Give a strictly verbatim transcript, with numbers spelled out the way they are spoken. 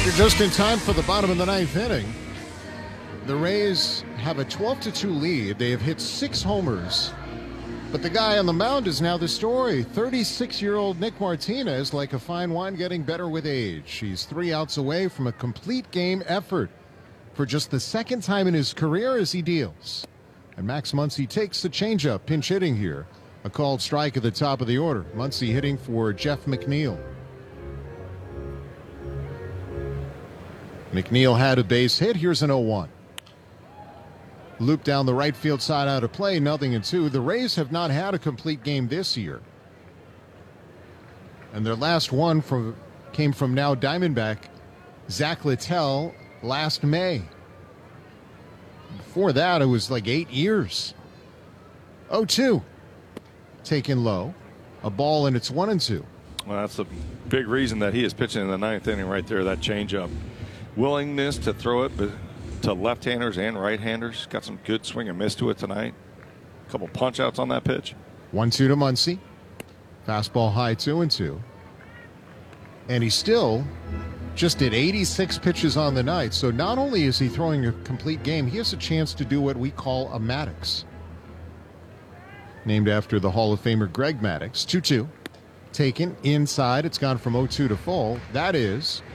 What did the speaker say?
You're just in time for the bottom of the ninth inning. The Rays have a twelve to two lead. They have hit six homers. But the guy on the mound is now the story. thirty-six-year-old Nick Martinez, like a fine wine, getting better with age. He's three outs away from a complete game effort for just the second time in his career as he deals. And Max Muncy takes the changeup, pinch hitting here. A called strike at the top of the order. Muncy hitting for Jeff McNeil. McNeil had a base hit. Here's an oh one. Loop down the right field side out of play, nothing in two. The Rays have not had a complete game this year. And their last one from came from now Diamondback Zach Littell last May. Before that, it was like eight years. oh two. Taken low. A ball, and it's one and two. Well, that's a big reason that he is pitching in the ninth inning right there, that changeup. Willingness to throw it but to left-handers and right-handers. Got some good swing and miss to it tonight. A couple punch-outs on that pitch. one two to Muncy. Fastball high, two and two. And he's still just at eighty-six pitches on the night. So not only is he throwing a complete game, he has a chance to do what we call a Maddox. Named after the Hall of Famer Greg Maddux. two two. Taken inside. It's gone from oh two to full. That is